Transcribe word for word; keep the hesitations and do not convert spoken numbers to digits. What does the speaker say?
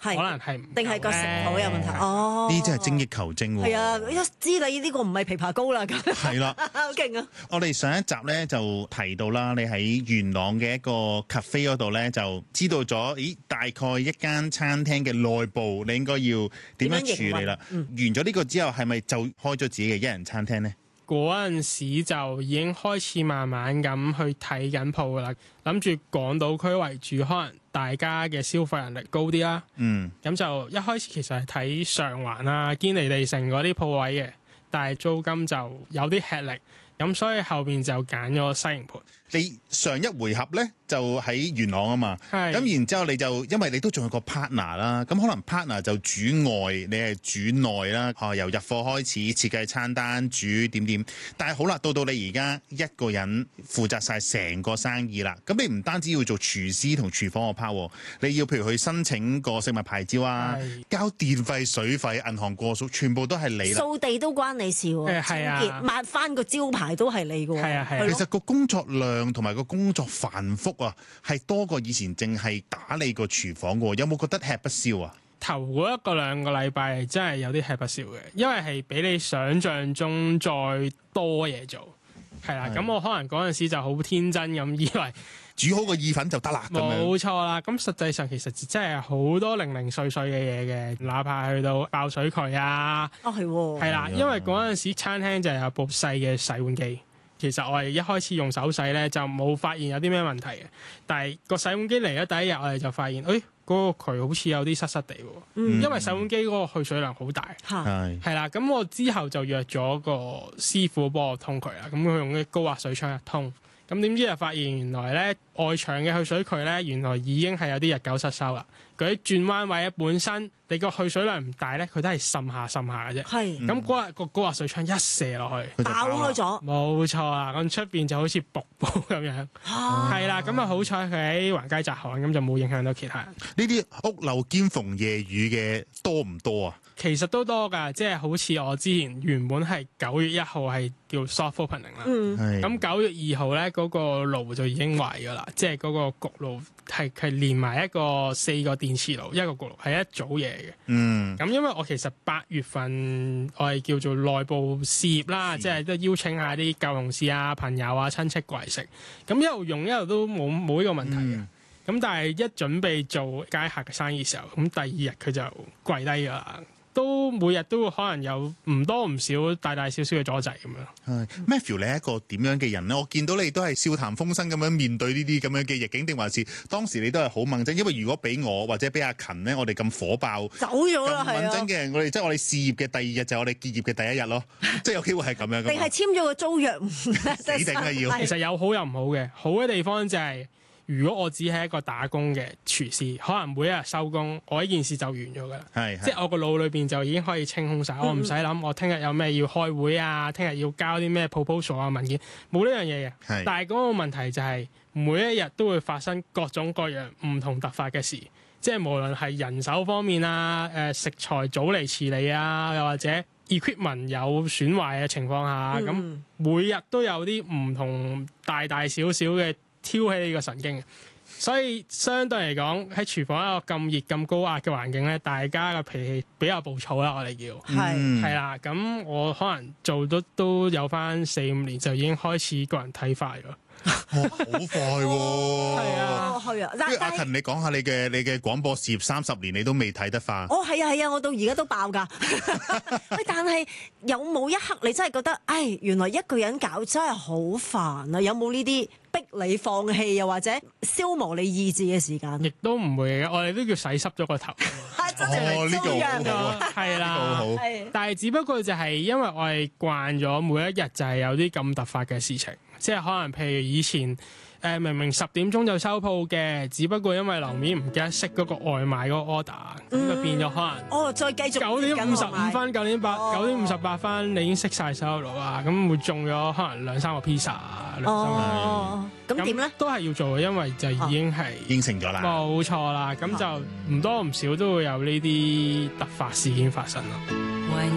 可能係唔定係個食譜有問題？哦， 呢啲真係精益求精喎。 係啊，一知你呢個唔係枇杷膏啦，咁係啦， 好勁啊！ 我哋上一集咧就提到啦，你喺元朗嘅一個 cafe 嗰度咧，就知道咗，咦，大概一間餐廳嘅內部你應該要點樣處理啦。 嗯、 完咗呢個之後，係咪就開咗自己嘅一人餐廳呢？ 嗰陣時就已經開始慢慢咁去睇緊鋪啦，諗住港島區為主，可能大家嘅消費能力高啲啦。 嗯， 咁就一開始其實係睇上環啊、堅尼地城嗰啲鋪位嘅，但係租金就有啲吃力，咁所以後邊就揀咗西營盤。 你上一回合咧就喺元朗啊嘛，咁然之後你就因為你都仲有個 partner 啦，咁可能 partner 就主外，你係主內啦，啊由入貨開始設計餐單、煮點點，但係好啦，到到你而家一個人負責晒成個生意啦，咁你唔單止要做廚師同廚房個 part，你要譬如去申請個食物牌照啊，交電費、水費、銀行過數，全部都係你啦。 掃地都關你事喎， 係啊， 抹翻個招牌都係你嘅喎。 係啊係啊， 其實個工作量同埋個工作繁複啊，係多過以前淨係打理個廚房嘅喎。有冇覺得吃不消啊？ 頭嗰一個兩個禮拜真係有啲吃不消嘅，因為係比你想象中再多嘢做。係啦，咁我可能嗰陣時就好天真咁以為煮好個意粉就得啦。 冇錯啦，咁實際上其實真係好多零零碎碎嘅嘢嘅，哪怕去到爆水渠啊。 哦，係喎。 係啦，因為嗰陣時餐廳就有部細嘅洗碗機。其實我哋一開始用手洗咧，就冇發現有啲咩問題嘅。但係個洗碗機嚟咗第一日，我哋就發現，誒、哎、嗰、嗰個渠好似有啲濕濕地喎。嗯、因為洗碗機嗰個去水量好大。係係啦，咁我之後就約咗個師傅幫我通渠啦。咁佢用啲高壓水槍一通，咁點知就發現原來咧外牆嘅去水渠咧，原來已經係有啲日久失修啦。佢啲轉彎位本身你個去水量唔大咧，佢都係滲下滲下嘅啫。係咁嗰日個高壓水槍一射落去， 爆開咗。冇錯啦，咁出邊就好似瀑布咁樣。係啦，咁啊好彩佢喺橫街窄巷，咁就冇影響到其他人。 呢啲屋漏兼逢夜雨嘅多唔多啊？ 其實都多㗎，即係好似我之前原本係九月一號係叫 soft opening 啦。嗯。咁九月二號咧嗰個爐就已經壞㗎啦，即係嗰個焗爐係係連埋一個四個電磁爐，一個焗爐係一組嘢嘅。嗯。咁因為我其實八月份我係叫做內部試業啦，即係都邀請下啲舊同事啊、朋友啊、親戚過嚟食。咁一路用一路都冇冇呢個問題嘅。咁、嗯、但係一準備做街客嘅生意嘅時候，咁第二日佢就跪低㗎啦。都每日都會可能有唔多唔少大大小小嘅阻滯咁樣。 係 Matthew，你係一個點樣嘅人呢？我見到你都係笑談風生咁樣面對呢啲咁樣嘅逆境，定還是當時你都係好掹真？因為如果俾我或者俾阿勤呢，我哋咁火爆走咗啦， 係啊！掹真嘅人，我哋即係我哋事業嘅第二日就係我哋結業嘅第一日咯，即係有機會係咁樣。定係簽咗個租約？ 死定係要。 其實有好有唔好嘅，好嘅地方就係、是。如果我只係一個打工嘅廚師，可能每一日收工，我呢件事就完咗㗎啦。係，即係我個腦裏邊就已經可以清空晒，嗯、我唔使諗我聽日有咩要開會啊，聽日要交啲咩 proposal 啊文件，冇呢樣嘢嘅。係，但係嗰個問題就係、是、每一日都會發生各種各樣唔同突發嘅事，即係無論係人手方面啊、誒、呃、食材早嚟遲嚟啊，又或者 equipment 有損壞嘅情況下，咁、嗯、每日都有啲唔同大大小小嘅挑起呢個神經，所以相對嚟講喺廚房一個咁熱咁高壓嘅環境咧，大家嘅脾氣比較暴躁啦，我哋叫係係啦。咁我可能做咗都有翻四五年，就已經開始個人睇快咗。 好快喎！ 係啊，係啊。 不如阿勤，你講下你嘅你嘅廣播事業三十年，你都未睇得化。 哦，係啊，係啊，我到而家都爆㗎。喂，但係有冇一刻你真係覺得，唉，原來一個人搞真係好煩啊？有冇呢啲逼你放棄，又或者消磨你意志嘅時間？亦都唔會嘅，我哋都叫洗濕咗個頭。 哦，呢個好好， 係啦，好。但係只不過就係因為我係慣咗每一日就係有啲咁突發嘅事情。即係可能譬如以前誒、呃、明明十點鐘就收鋪嘅，只不過因為樓面唔記得熄嗰個外賣嗰個 order，咁、嗯、就變咗可能哦，再繼續九點五十五分、九點八、九點五十八分，你已經熄晒所有爐啊，咁會中咗可能兩三個 pizza 啊，兩三個。哦，咁點咧？都係要做嘅，因為就已經係、哦、 應承咗啦。 冇錯啦，咁就唔多唔少都會有呢啲突發事件發生咯。